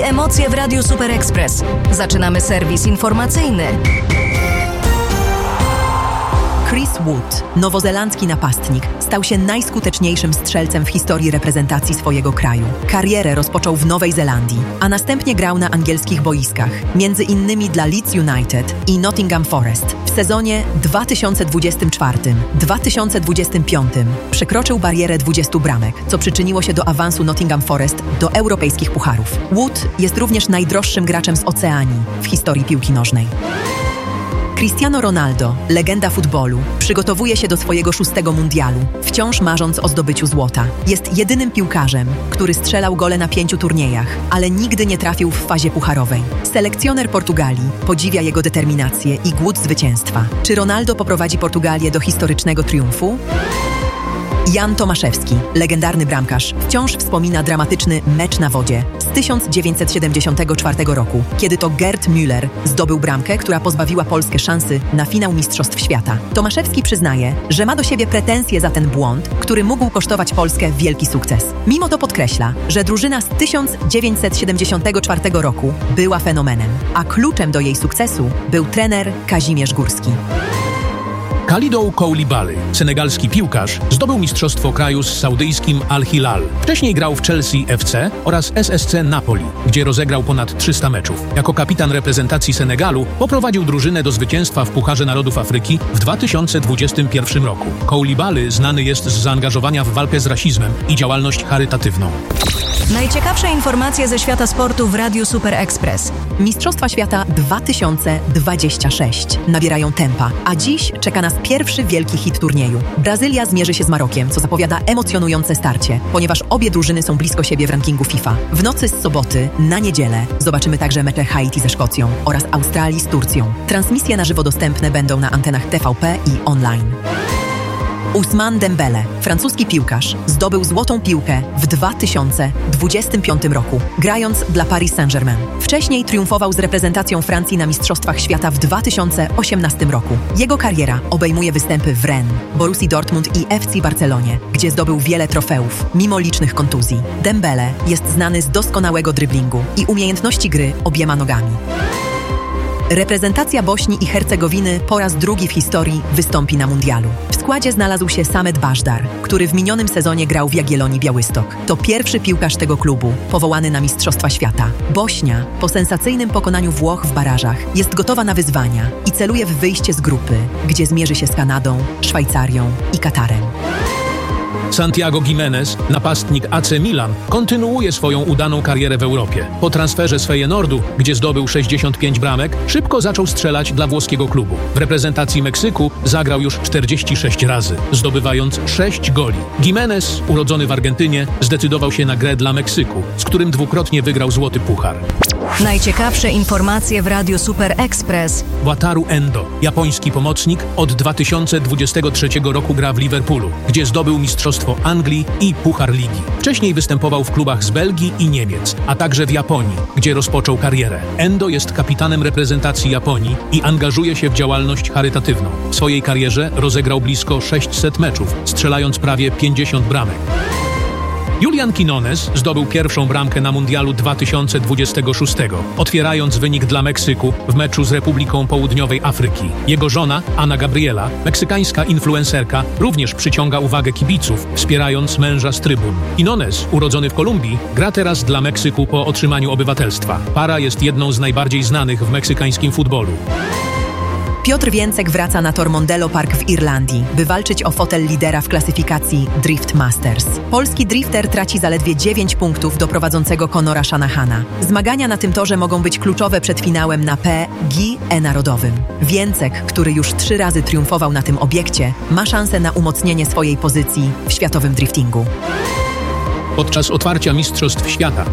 i emocje w Radiu Super Express. Zaczynamy serwis informacyjny. Chris Wood, nowozelandzki napastnik, stał się najskuteczniejszym strzelcem w historii reprezentacji swojego kraju. Karierę rozpoczął w Nowej Zelandii, a następnie grał na angielskich boiskach, między innymi dla Leeds United i Nottingham Forest. W sezonie 2024-2025 przekroczył barierę 20 bramek, co przyczyniło się do awansu Nottingham Forest do europejskich pucharów. Wood jest również najdroższym graczem z Oceanii w historii piłki nożnej. Cristiano Ronaldo, legenda futbolu, przygotowuje się do swojego 6. mundialu, wciąż marząc o zdobyciu złota. Jest jedynym piłkarzem, który strzelał gole na 5 turniejach, ale nigdy nie trafił w fazie pucharowej. Selekcjoner Portugalii podziwia jego determinację i głód zwycięstwa. Czy Ronaldo poprowadzi Portugalię do historycznego triumfu? Jan Tomaszewski, legendarny bramkarz, wciąż wspomina dramatyczny mecz na wodzie z 1974 roku, kiedy to Gerd Müller zdobył bramkę, która pozbawiła Polskę szansy na finał Mistrzostw Świata. Tomaszewski przyznaje, że ma do siebie pretensje za ten błąd, który mógł kosztować Polskę wielki sukces. Mimo to podkreśla, że drużyna z 1974 roku była fenomenem, a kluczem do jej sukcesu był trener Kazimierz Górski. Kalidou Koulibaly, senegalski piłkarz, zdobył mistrzostwo kraju z saudyjskim Al-Hilal. Wcześniej grał w Chelsea FC oraz SSC Napoli, gdzie rozegrał ponad 300 meczów. Jako kapitan reprezentacji Senegalu poprowadził drużynę do zwycięstwa w Pucharze Narodów Afryki w 2021 roku. Koulibaly znany jest z zaangażowania w walkę z rasizmem i działalność charytatywną. Najciekawsze informacje ze świata sportu w Radiu Super Express. Mistrzostwa Świata 2026 nabierają tempa, a dziś czeka nas pierwszy wielki hit turnieju. Brazylia zmierzy się z Marokiem, co zapowiada emocjonujące starcie, ponieważ obie drużyny są blisko siebie w rankingu FIFA. W nocy z soboty na niedzielę zobaczymy także mecze Haiti ze Szkocją oraz Australii z Turcją. Transmisje na żywo dostępne będą na antenach TVP i online. Ousmane Dembele, francuski piłkarz, zdobył złotą piłkę w 2025 roku, grając dla Paris Saint-Germain. Wcześniej triumfował z reprezentacją Francji na Mistrzostwach Świata w 2018 roku. Jego kariera obejmuje występy w Rennes, Borussii Dortmund i FC Barcelonie, gdzie zdobył wiele trofeów, mimo licznych kontuzji. Dembele jest znany z doskonałego driblingu i umiejętności gry obiema nogami. Reprezentacja Bośni i Hercegowiny po raz drugi w historii wystąpi na mundialu. W składzie znalazł się Samet Bajdar, który w minionym sezonie grał w Jagiellonii Białystok. To pierwszy piłkarz tego klubu, powołany na Mistrzostwa Świata. Bośnia, po sensacyjnym pokonaniu Włoch w barażach, jest gotowa na wyzwania i celuje w wyjście z grupy, gdzie zmierzy się z Kanadą, Szwajcarią i Katarem. Santiago Giménez, napastnik AC Milan, kontynuuje swoją udaną karierę w Europie. Po transferze z Feyenoordu, gdzie zdobył 65 bramek, szybko zaczął strzelać dla włoskiego klubu. W reprezentacji Meksyku zagrał już 46 razy, zdobywając 6 goli. Giménez, urodzony w Argentynie, zdecydował się na grę dla Meksyku, z którym dwukrotnie wygrał złoty puchar. Najciekawsze informacje w Radiu Super Express. Wataru Endo, japoński pomocnik, od 2023 roku gra w Liverpoolu, gdzie zdobył mistrzostwo Anglii i Puchar Ligi. Wcześniej występował w klubach z Belgii i Niemiec, a także w Japonii, gdzie rozpoczął karierę. Endo jest kapitanem reprezentacji Japonii i angażuje się w działalność charytatywną. W swojej karierze rozegrał blisko 600 meczów, strzelając prawie 50 bramek. Julian Quinones zdobył pierwszą bramkę na mundialu 2026, otwierając wynik dla Meksyku w meczu z Republiką Południowej Afryki. Jego żona, Ana Gabriela, meksykańska influencerka, również przyciąga uwagę kibiców, wspierając męża z trybun. Quinones, urodzony w Kolumbii, gra teraz dla Meksyku po otrzymaniu obywatelstwa. Para jest jedną z najbardziej znanych w meksykańskim futbolu. Piotr Więcek wraca na tor Mondello Park w Irlandii, by walczyć o fotel lidera w klasyfikacji Drift Masters. Polski drifter traci zaledwie 9 punktów do prowadzącego Conora Shanahana. Zmagania na tym torze mogą być kluczowe przed finałem na PGE Narodowym. Więcek, który już 3 razy triumfował na tym obiekcie, ma szansę na umocnienie swojej pozycji w światowym driftingu. Podczas otwarcia Mistrzostw Świata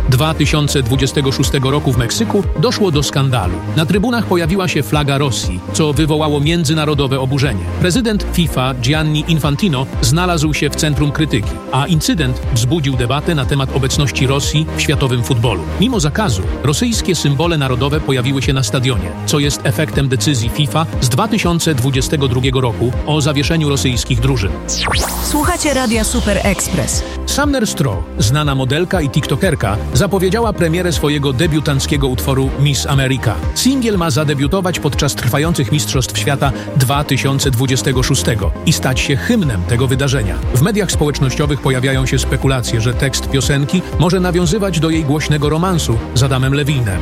2026 roku w Meksyku doszło do skandalu. Na trybunach pojawiła się flaga Rosji, co wywołało międzynarodowe oburzenie. Prezydent FIFA Gianni Infantino znalazł się w centrum krytyki, a incydent wzbudził debatę na temat obecności Rosji w światowym futbolu. Mimo zakazu, rosyjskie symbole narodowe pojawiły się na stadionie, co jest efektem decyzji FIFA z 2022 roku o zawieszeniu rosyjskich drużyn. Słuchacie Radia Super Express. Sumner Stroh, znana modelka i tiktokerka, zapowiedziała premierę swojego debiutanckiego utworu Miss America. Singiel ma zadebiutować podczas trwających Mistrzostw Świata 2026 i stać się hymnem tego wydarzenia. W mediach społecznościowych pojawiają się spekulacje, że tekst piosenki może nawiązywać do jej głośnego romansu z Adamem Levinem.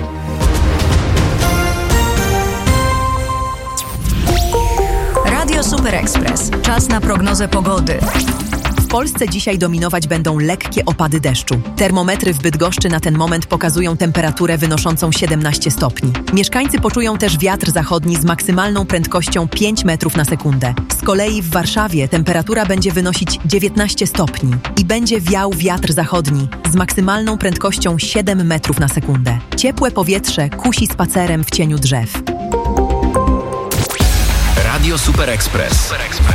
Radio Super Express. Czas na prognozę pogody. W Polsce dzisiaj dominować będą lekkie opady deszczu. Termometry w Bydgoszczy na ten moment pokazują temperaturę wynoszącą 17 stopni. Mieszkańcy poczują też wiatr zachodni z maksymalną prędkością 5 metrów na sekundę. Z kolei w Warszawie temperatura będzie wynosić 19 stopni i będzie wiał wiatr zachodni z maksymalną prędkością 7 metrów na sekundę. Ciepłe powietrze kusi spacerem w cieniu drzew. Radio Super Express.